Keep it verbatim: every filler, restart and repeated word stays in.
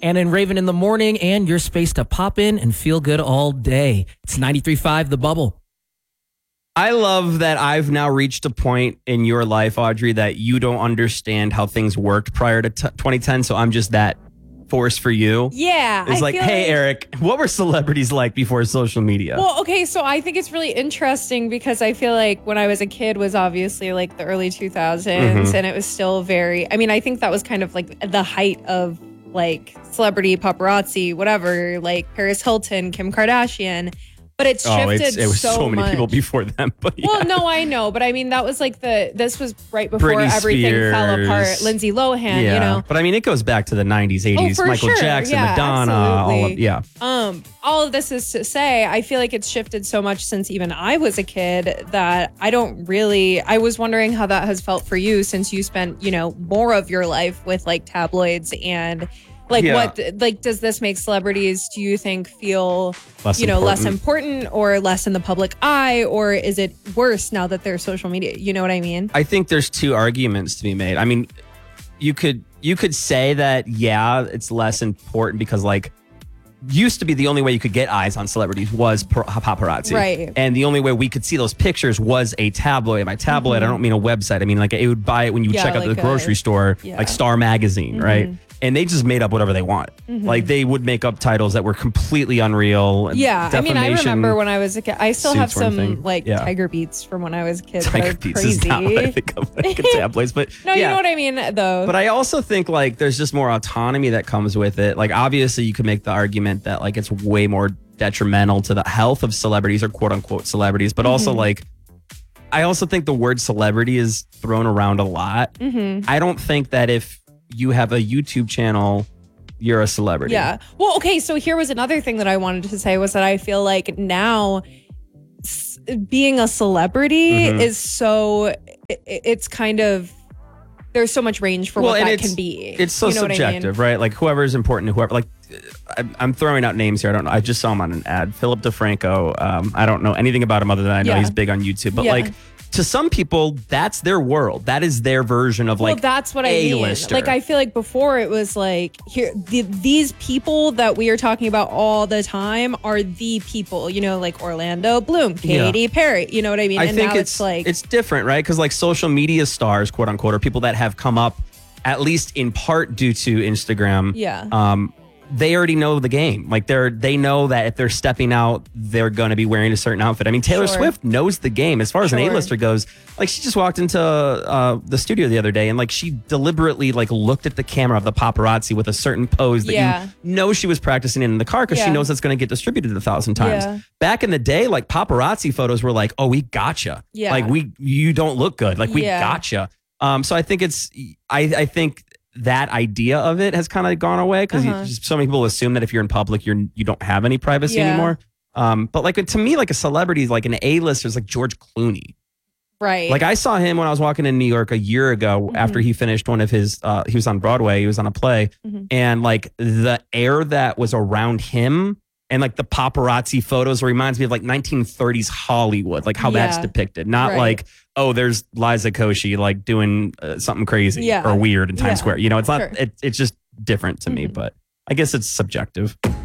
Anna and Raven in the morning, and your space to pop in and feel good all day. It's ninety-three point five The Bubble. I love that I've now reached a point in your life, Audrey, that you don't understand how things worked prior to t- twenty ten. So I'm just that force for you. Yeah. It's I like, feel hey, like- Eric, what were celebrities like before social media? Well, okay, so I think it's really interesting because I feel like when I was a kid was obviously like the early two thousands Mhm. and it was still very, I mean, I think that was kind of like the height of like celebrity paparazzi, whatever, like Paris Hilton, Kim Kardashian. But it's shifted oh, it's, it was so, so many much. people before them. But yeah. Well, no, I know, but I mean that was like the this was right before Britney everything fell Spears. apart. Lindsay Lohan, yeah. you know. But I mean, it goes back to the nineties, eighties. Oh, for Michael sure. Jackson, Yeah, Madonna, absolutely. all of yeah. Um, all of this is to say, I feel like it's shifted so much since even I was a kid that I don't really. I was wondering how that has felt for you since you spent, you know, more of your life with like tabloids and. Like Yeah. what, like, does this make celebrities, do you think, feel, Less you know, less important. important or less in the public eye? Or is it worse now that there's social media? You know what I mean? I think there's two arguments to be made. I mean, you could you could say that, yeah, it's less important because like used to be the only way you could get eyes on celebrities was par- paparazzi. Right. And the only way we could see those pictures was a tabloid. By tabloid, Mhm. I don't mean a website. I mean like it would buy it when you Yeah, check out like the a- grocery store, yeah. like Star Magazine, Mhm. right? And they just made up whatever they want. Mhm. Like they would make up titles that were completely unreal. and Yeah, I mean, I defamation remember when I was a kid. I still have suits were a some thing. like Yeah. Tiger Beats from when I was a kid. that Tiger are Beats crazy. is not what I think of when I think of tabloids, but No, yeah. you know what I mean, though. But I also think like there's just more autonomy that comes with it. Like obviously you could make the argument that like it's way more detrimental to the health of celebrities or quote unquote celebrities, but also Mhm. like I also think the word celebrity is thrown around a lot. Mhm. I don't think that if you have a YouTube channel, you're a celebrity. Yeah. Well, okay. So here was another thing that I wanted to say was that I feel like now s- being a celebrity Mhm. is so, i- i- it's kind of, there's so much range for Well, what and that it's- can be. It's so You know what I mean? subjective, right? Like whoever is important to whoever. Like I'm, I'm throwing out names here. I don't know. I just saw him on an ad. Philip DeFranco. Um, I don't know anything about him other than I know Yeah. he's big on YouTube. But Yeah. like to some people, that's their world. That is their version of like well, that's what I mean. A-lister. Like, I feel like before it was like here, the, these people that we are talking about all the time are the people. You know, like Orlando Bloom, Katy Yeah. Perry. You know what I mean? I and think now it's like it's different, right? Because like social media stars, quote unquote, are people that have come up at least in part due to Instagram. Yeah. Um, they already know the game. Like they're they know that if they're stepping out, they're gonna be wearing a certain outfit. I mean, Taylor Sure. Swift knows the game as far as an Sure. A-lister goes. Like she just walked into uh, the studio the other day and like she deliberately like looked at the camera of the paparazzi with a certain pose that Yeah. you know she was practicing in the car because she Yeah. knows that's gonna get distributed a thousand times. Yeah. Back in the day, like paparazzi photos were like, oh, we gotcha. Yeah. Like we you don't look good. Like we Yeah. gotcha. Um, so I think it's I I think that idea of it has kind of gone away because Uh-huh. so many people assume that if you're in public, you're you don't have any privacy Yeah. anymore. Um, but like to me, like a celebrity, like an A-lister is like George Clooney. right. Like I saw him when I was walking in New York a year ago Mhm. after he finished one of his. Uh, he was on Broadway. He was on a play, Mhm. and like the air that was around him. And like the paparazzi photos reminds me of like nineteen thirties Hollywood, like how that's Yeah. depicted. Not Right. like, oh, there's Liza Koshy like doing uh, something crazy Yeah. or weird in Times Yeah. Square. You know, it's not, Sure. it, it's just different to me, Mhm. but I guess it's subjective.